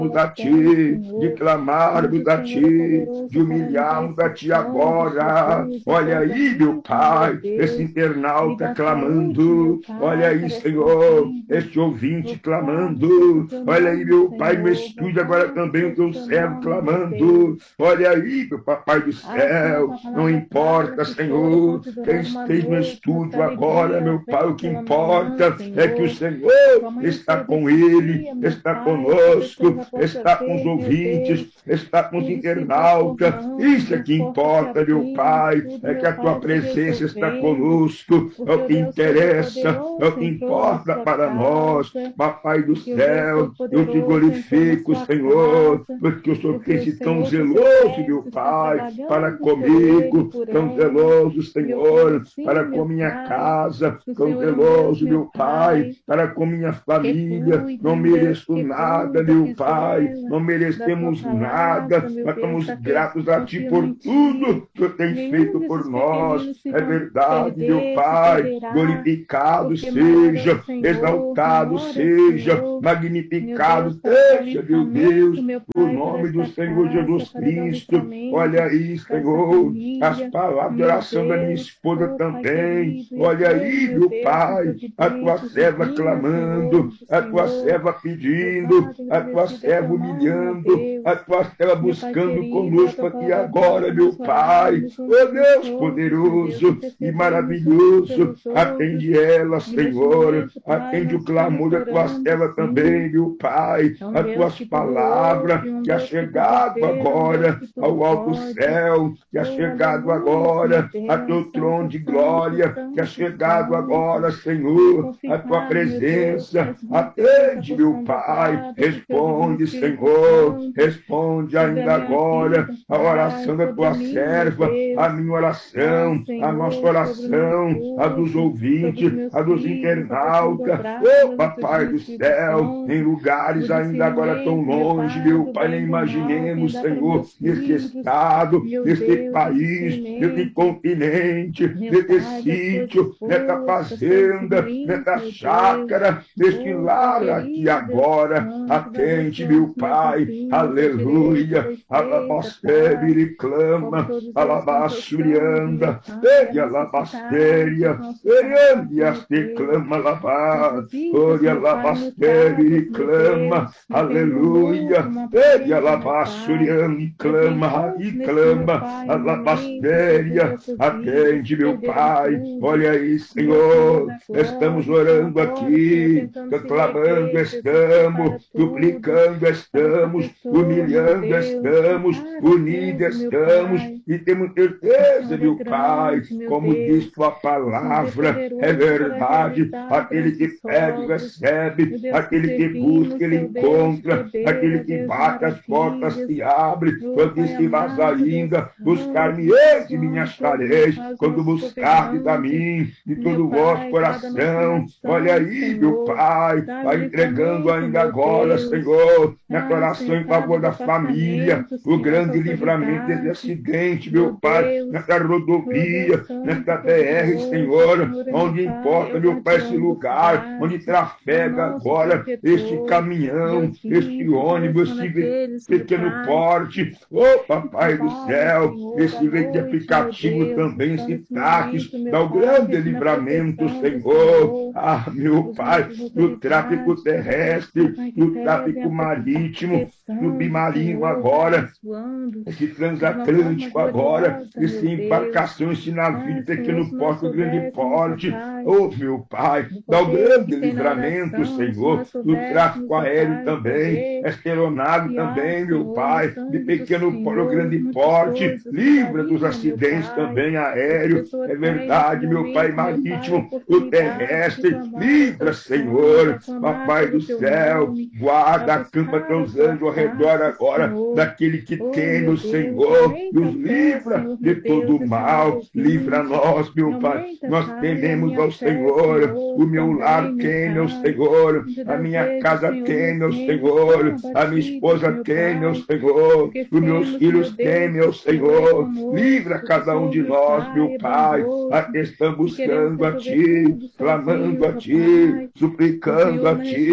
a Ti, de clamarmos a Ti, de humilharmos a Ti agora. Olha aí, meu Pai, esse internauta clamando. Olha aí, Senhor, este ouvinte clamando. Olha aí, meu Pai, no estúdio agora também o Teu servo clamando. Olha aí, meu Papai do céu, não importa, Senhor, quem esteja no estúdio agora, meu Pai, o que importa é que o Senhor está com ele, está conosco, está com os ouvintes, está com os internautas. Isso é que importa, meu Pai, é que a Tua presença está conosco, é o que interessa, é o que importa para nós. Papai do céu, eu te glorifico, Senhor, porque o Senhor tem sido tão zeloso, meu Pai, para comigo, tão zeloso, Senhor, para com minha casa, tão zeloso, meu Pai, para com minha família. Não mereço nada, meu Pai, não merecemos nada, mas estamos gratos a Ti por tudo que Tu tens feito por nós. É verdade, meu Pai, glorificado seja, exaltado seja, magnificado seja, meu Deus, o nome do Senhor Jesus Cristo. Olha aí, Senhor, as palavras de oração da minha esposa também. Olha aí, meu Pai, a Tua serva clamando, a Tua serva pedindo, a Tua serva humilhando, a Tua serva buscando conosco aqui agora, meu Pai. Oh Deus poderoso e maravilhoso, atende ela, Senhor, atende o clamor da Tua serva também, meu Pai, as Tuas palavras que ha chegado agora ao alto céu, que ha chegado agora a Teu trono de glória, que ha chegado agora, Senhor, a Tua presença. Atende, meu Pai, responde, Senhor, responde ainda agora a oração da Tua serva, a minha oração, a nossa oração, a dos ouvintes, a dos internautas. Oh, Papai do céu, em lugares ainda agora tão longe, meu Pai, nem imaginemos, Senhor, neste estado, neste país, neste continente, neste sítio, nesta fazenda, nesta chácara, neste lar aqui agora. Atende, meu Pai, aleluia. Alabastéria clama, alabassurianda, e alabastéria, e aste clama, alabá, ora alabastéria clama, aleluia, e alabassurianda e clama, alabastéria. Atende, meu Pai, olha aí, Senhor, estamos orando aqui, clamando estamos, suplicando estamos, humilhando estamos, unidos estamos, e temos certeza, meu Pai, como diz Tua palavra, é verdade, aquele que pede, recebe, aquele que busca, ele encontra, aquele que bate, as portas se abre. Quando disse vas ainda, buscar-me-eis e me achareis, quando buscardes a mim de todo o vosso coração. Olha aí, meu Pai, vai entregando ainda agora, Senhor, na oração em favor da família, o grande livramento desse acidente, meu Pai, nessa rodovia, nessa BR, Senhor, onde importa, meu Pai, esse lugar, onde trafega agora este caminhão, este ônibus, esse pequeno porte, oh Papai do céu, esse veículo de aplicativo também, esse táxi, dá o grande livramento, Senhor, ah, meu Pai, no tráfico terrestre, no tráfico marítimo, no bimarinho agora, esse transatlântico agora, esse embarcação, esse navio de pequeno porte, grande porte, oh meu Pai, dá o grande livramento, Senhor, no tráfico aéreo também, esta aeronave também, meu Pai, de pequeno porte, grande porte, livra dos acidentes também aéreos, é verdade, meu Pai, marítimo, o terrestre, livra, Senhor, Papai do céu, guarda, acampa teus anjos ao redor agora, daquele que tem no Senhor, nos livra de todo mal, livra nós, meu Pai, nós tememos ao Senhor, o meu lar tem, meu Senhor, a minha casa tem, meu Senhor, a minha esposa tem, meu Senhor, os meus filhos têm, meu Senhor, livra cada um de nós, meu Pai, aqui estamos buscando a Ti, clamando a Ti, suplicando a Ti,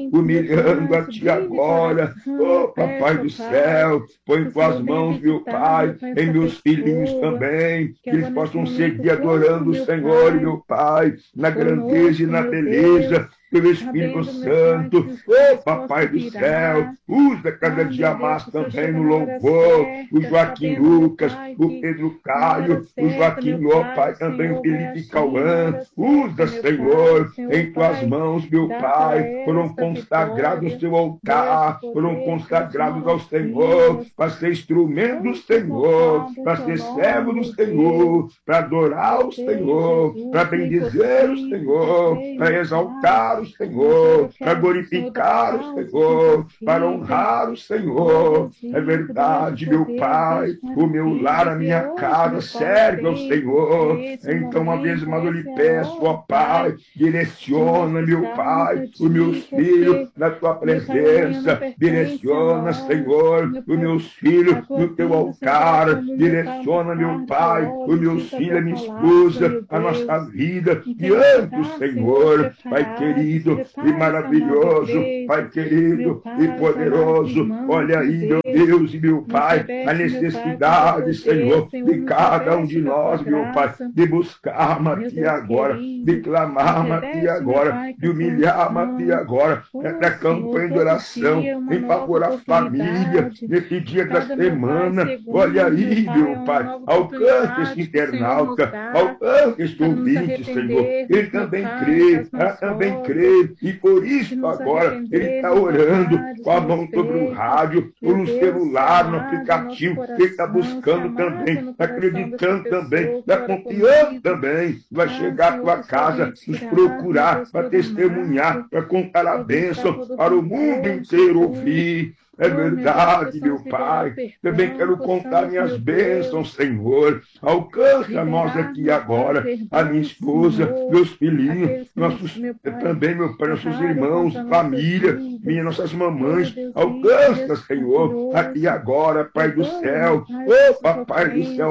humilhando a Ti agora. Oh, Papai do céu, põe em Tuas mãos, meu Pai, em meus filhinhos também, que eles possam seguir adorando o Senhor, meu Pai, na grandeza e na beleza pelo Espírito Santo. Oh, Papai do céu, usa cada dia mais também no louvor, o Joaquim Lucas, o Pedro Caio, o Joaquim Pai, também o Felipe Cauã. Usa, Senhor, em Tuas mãos, meu Pai, foram consagrados no Teu altar, foram consagrados ao Senhor, para ser instrumento do Senhor, para ser servo do Senhor, para adorar o Senhor, para bendizer o Senhor, para exaltar o Senhor, para glorificar o Senhor, para honrar o Senhor. É verdade, meu Pai, o meu lar, a minha casa serve ao Senhor. Então, uma vez mais eu lhe peço, ó Pai, direciona, meu Pai, os meus filhos na Tua presença, direciona, Senhor, os meus filhos no Teu altar, direciona, meu Pai, os meus filhos, a minha esposa, a nossa vida diante do Senhor, Pai querido e maravilhoso, Pai querido e poderoso. Olha aí, meu Deus e meu Pai, a necessidade, Senhor, de cada um de nós, meu Pai, de buscar Ti agora, de clamar Ti agora, de humilhar Ti agora, nessa campanha de oração em favor da família, nesse dia da semana. Olha aí, meu Pai, alcance esse internauta, alcance esse ouvinte, Senhor. Ele também crê, ela também crê, e por isso agora ele está orando com a mão sobre o rádio, ou no celular, no aplicativo. Ele está buscando também, acreditando também, está confiando também. Vai chegar à tua casa, nos procurar, para testemunhar, para contar a bênção para o mundo inteiro ouvir. É verdade, meu Pai. Também quero contar minhas bênçãos, Senhor. Alcance a nós aqui agora, a minha esposa, meus filhinhos, também, meu Pai, nossos irmãos, família, nossas mamães. Alcança, Senhor, aqui agora, Pai do céu. Oh, Papai do céu,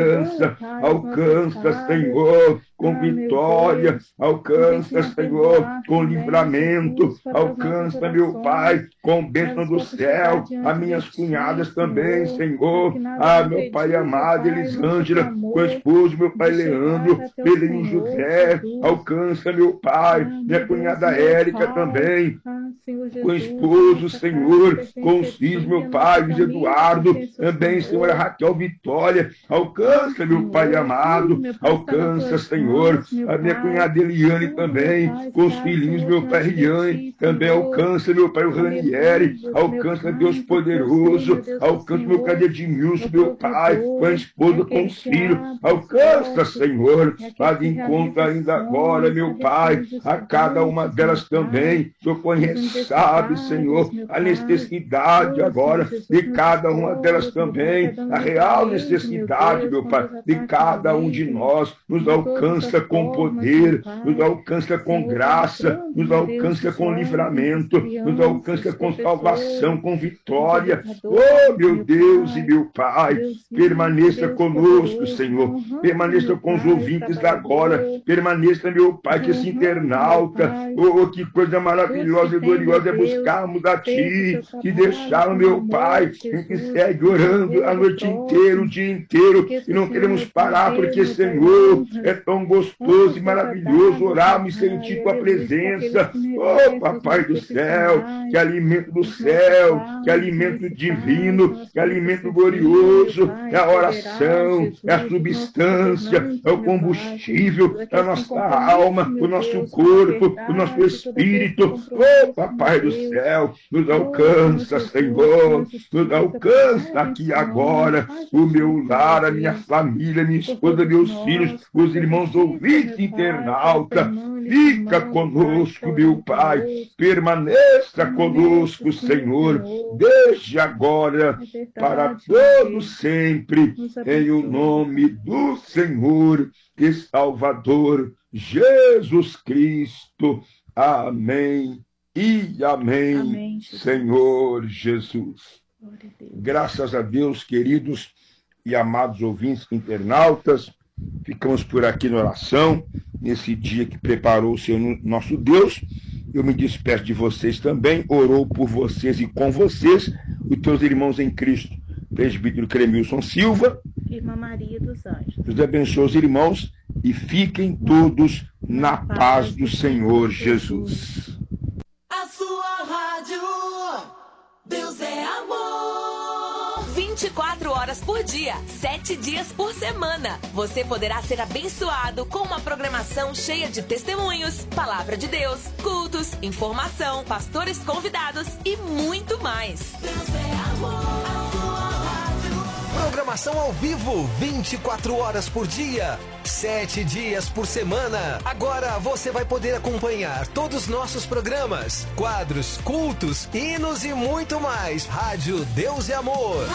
alcança, Senhor, com vitória. Alcança, Senhor, com livramento. Alcança, meu Pai, com bênção do céu. As minhas cunhadas também, Senhor. Ah, meu Pai amado, Elisângela, com o esposo, meu Pai Leandro, Pelinho José. Alcança, meu Pai, minha cunhada Érica também, com o esposo, Senhor, com os filhos, meu Pai, Luiz Eduardo, também, Senhor, a Raquel Vitória. Alcança, meu Pai amado, alcança, Senhor, a minha cunhada Eliane também, com os filhinhos, meu Pai Riane, também alcança, meu Pai, o Ranieri, alcança, Deus poderoso, alcança, meu Pai Edmilson, meu Pai, com a esposa, com os filhos, alcança, Senhor, faz encontro ainda agora, meu Pai, a cada uma delas também. O Senhor conhece, sabe, Senhor, a necessidade agora de cada uma delas também, a real necessidade, meu Pai, de cada um de nós. Nos alcança com poder, nos alcança com graça, nos alcança com livramento, nos alcança com salvação, com vitória. Oh, meu Deus e meu Pai, permaneça conosco, Senhor, permaneça com os ouvintes agora, permaneça, meu Pai, que esse internauta, oh, que coisa maravilhosa e gloriosa é buscarmos a Ti, que deixar, meu Pai, em que segue orando a noite inteira, o dia inteiro, e não queremos parar, porque, Senhor, é tão gostoso e maravilhoso orarmos e sentir Tua presença. Oh, Papai do céu, que alimento do céu, que alimento divino, que alimento glorioso, é a oração, é a substância, é o combustível da nossa alma, o nosso corpo, o nosso espírito. Oh, Papai do céu, nos alcança, Senhor, nos alcança aqui agora, o meu lar, a minha família, minha esposa, meus filhos, os irmãos ouvintes internauta. Fica conosco, meu Pai, permaneça conosco, Senhor, desde agora, para todo sempre, em o nome do Senhor e Salvador Jesus Cristo. Amém e amém, Amém, Jesus. Senhor Jesus. Graças a Deus, queridos e amados ouvintes internautas, ficamos por aqui na oração, nesse dia que preparou o Senhor nosso Deus, Eu me despeço de vocês também, orou por vocês e com vocês, os teus irmãos em Cristo, presbítero Cremilson Silva, irmã Maria dos Anjos. Deus abençoe os irmãos e fiquem todos na paz do Senhor Jesus. A sua rádio, Deus é amor. 24 horas por dia, 7 dias por semana. Você poderá ser abençoado com uma programação cheia de testemunhos, palavra de Deus, cultos, informação, pastores convidados e muito mais. Deus é amor. A sua rádio. Programação ao vivo, 24 horas por dia, 7 dias por semana. Agora você vai poder acompanhar todos os nossos programas, quadros, cultos, hinos e muito mais. Rádio Deus é Amor.